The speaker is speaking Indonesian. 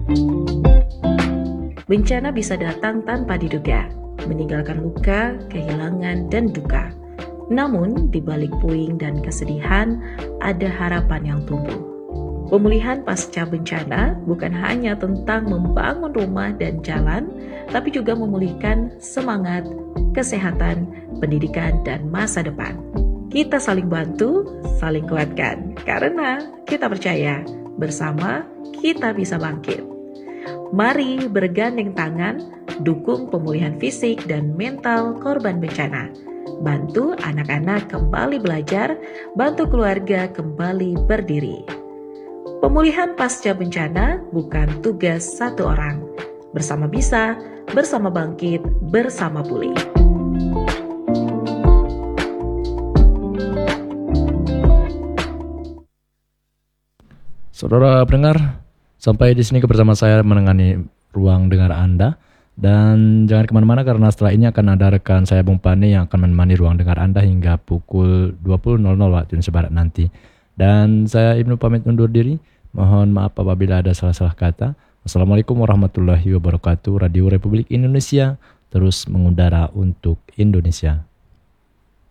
Bencana bisa datang tanpa diduga, meninggalkan luka, kehilangan, dan duka. Namun, di balik puing dan kesedihan, ada harapan yang tumbuh. Pemulihan pasca bencana bukan hanya tentang membangun rumah dan jalan, tapi juga memulihkan semangat, kesehatan, pendidikan, dan masa depan. Kita saling bantu, saling kuatkan, karena kita percaya bersama kita bisa bangkit. Mari bergandeng tangan, dukung pemulihan fisik dan mental korban bencana. Bantu anak-anak kembali belajar, bantu keluarga kembali berdiri. Pemulihan pasca bencana bukan tugas satu orang. Bersama bisa, bersama bangkit, bersama pulih. Saudara pendengar, sampai di sini kebersamaan saya menangani ruang dengar Anda. Dan jangan kemana-mana karena setelah ini akan ada rekan saya Bung Pane yang akan menemani ruang dengar Anda hingga pukul 20.00 waktu Indonesia Barat nanti. Dan saya Ibnu pamit undur diri. Mohon maaf apabila ada salah-salah kata. Assalamualaikum warahmatullahi wabarakatuh. Radio Republik Indonesia terus mengudara untuk Indonesia.